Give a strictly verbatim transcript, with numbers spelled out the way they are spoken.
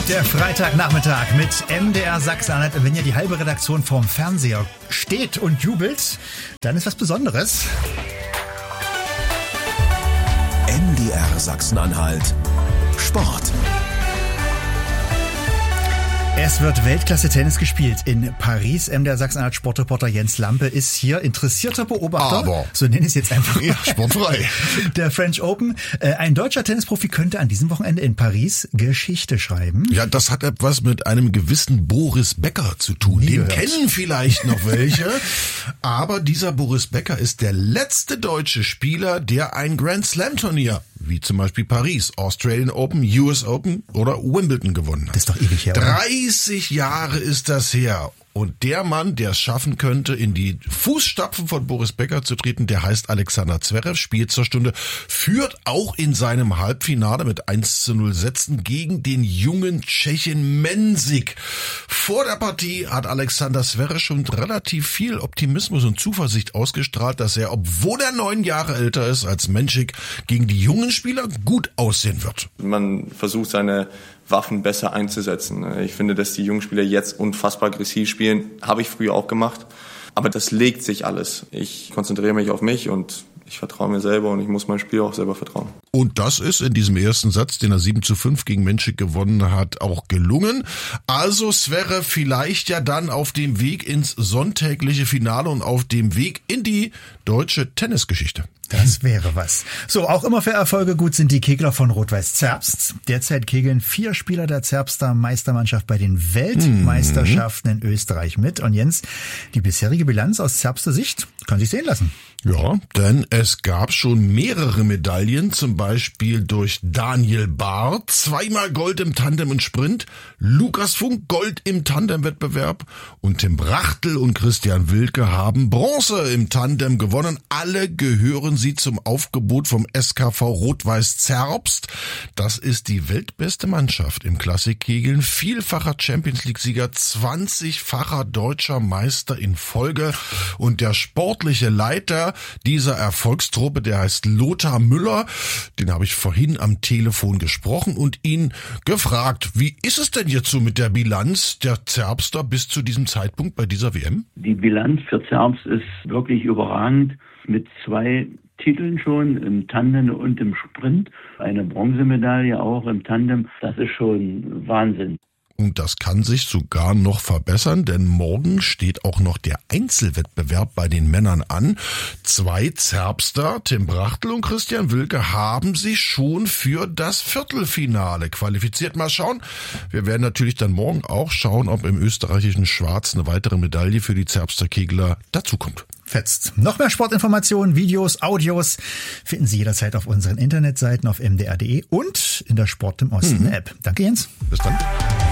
Der Freitagnachmittag mit M D R Sachsen-Anhalt. Und wenn ja die halbe Redaktion vorm Fernseher steht und jubelt, dann ist was Besonderes. M D R Sachsen-Anhalt Sport. Es wird Weltklasse-Tennis gespielt in Paris. M D R Sachsen-Anhalt Sportreporter Jens Lampe ist hier, interessierter Beobachter. Aber, so nenne ich es jetzt einfach. Ja, sportfrei. Der French Open. Ein deutscher Tennisprofi könnte an diesem Wochenende in Paris Geschichte schreiben. Ja, das hat etwas mit einem gewissen Boris Becker zu tun. Nie Den gehört. kennen vielleicht noch welche. Aber dieser Boris Becker ist der letzte deutsche Spieler, der ein Grand Slam Turnier, wie zum Beispiel Paris, Australian Open, U S Open oder Wimbledon gewonnen hat. Das ist doch ewig her, oder? dreißig Jahre ist das her. Und der Mann, der es schaffen könnte, in die Fußstapfen von Boris Becker zu treten, der heißt Alexander Zverev, spielt zur Stunde, führt auch in seinem Halbfinale mit eins zu null Sätzen gegen den jungen Tschechen Mensik. Vor der Partie hat Alexander Zverev schon relativ viel Optimismus und Zuversicht ausgestrahlt, dass er, obwohl er neun Jahre älter ist als Mensik, gegen die jungen Spieler gut aussehen wird. Man versucht seine Waffen besser einzusetzen. Ich finde, dass die jungen Spieler jetzt unfassbar aggressiv spielen. Habe ich früher auch gemacht. Aber das legt sich alles. Ich konzentriere mich auf mich und ich vertraue mir selber und ich muss meinem Spiel auch selber vertrauen. Und das ist in diesem ersten Satz, den er sieben zu fünf gegen Mensik gewonnen hat, auch gelungen. Also Zverev vielleicht ja dann auf dem Weg ins sonntägliche Finale und auf dem Weg in die deutsche Tennisgeschichte. Das wäre was. So, auch immer für Erfolge gut sind die Kegler von Rot-Weiß Zerbst. Derzeit kegeln vier Spieler der Zerbster Meistermannschaft bei den Weltmeisterschaften in Österreich mit. Und Jens, die bisherige Bilanz aus Zerbster Sicht kann sich sehen lassen. Ja, denn es gab schon mehrere Medaillen, zum Beispiel durch Daniel Bahr, zweimal Gold im Tandem und Sprint, Lukas Funk Gold im Tandemwettbewerb und Tim Brachtl und Christian Wilke haben Bronze im Tandem gewonnen. Alle gehören sie zum Aufgebot vom S K V Rot-Weiß Zerbst. Das ist die weltbeste Mannschaft im Klassikkegeln, vielfacher Champions-League-Sieger, zwanzigfacher deutscher Meister in Folge und der sportliche Leiter dieser Erfolgstruppe, der heißt Lothar Müller. Den habe ich vorhin am Telefon gesprochen und ihn gefragt, wie ist es denn jetzt so mit der Bilanz der Zerbster bis zu diesem Zeitpunkt bei dieser W M? Die Bilanz für Zerbst ist wirklich überragend mit zwei Titeln schon im Tandem und im Sprint. Eine Bronzemedaille auch im Tandem. Das ist schon Wahnsinn. Und das kann sich sogar noch verbessern, denn morgen steht auch noch der Einzelwettbewerb bei den Männern an. Zwei Zerbster, Tim Brachtl und Christian Wilke, haben sich schon für das Viertelfinale qualifiziert. Mal schauen. Wir werden natürlich dann morgen auch schauen, ob im österreichischen Schwarz eine weitere Medaille für die Zerbster Kegler dazukommt. Fetzt. Noch mehr Sportinformationen, Videos, Audios finden Sie jederzeit auf unseren Internetseiten auf m d r punkt d e und in der Sport im Osten App. Danke, Jens. Bis dann.